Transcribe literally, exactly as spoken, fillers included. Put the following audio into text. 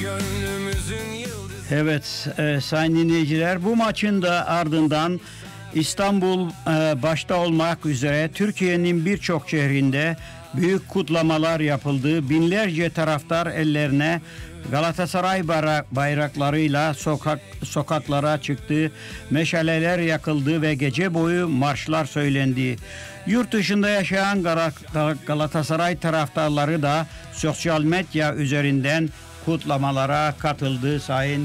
gönlümüzün yıldızı. Evet e, sayın dinleyiciler, bu maçın da ardından İstanbul e, başta olmak üzere Türkiye'nin birçok şehrinde büyük kutlamalar yapıldı. Binlerce taraftar ellerine Galatasaray bayraklarıyla sokak sokaklara çıktı. Meşaleler yakıldı ve gece boyu marşlar söylendi. Yurt dışında yaşayan Galatasaray taraftarları da sosyal medya üzerinden kutlamalara katıldı sayın